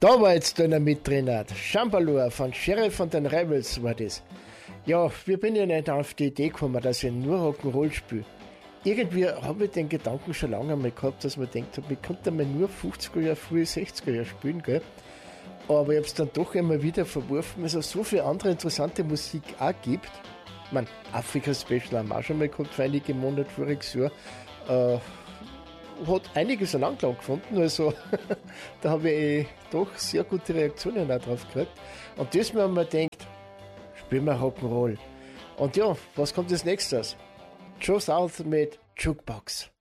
Da war jetzt einer mit drin. Chambalua von Sheriff und den Rebels war das. Ja, wir bin ja nicht auf die Idee gekommen, dass ich nur Rock'n'Roll spiele. Irgendwie habe ich den Gedanken schon lange mal gehabt, dass man denkt, ich könnte mal nur 50er Jahre, frühe 60er Jahre spielen, gell? Aber ich habe es dann doch immer wieder verworfen, weil es so viel andere interessante Musik auch gibt. Ich meine, Afrika Special haben wir auch schon mal gehabt, für einige Monate voriges Jahr. Hat einiges an Anklang gefunden, also da habe ich doch sehr gute Reaktionen auch drauf gekriegt. Und das mir man denkt, spielen wir Rock'n'Roll. Und ja, was kommt als nächstes? Joe South mit Jukebox.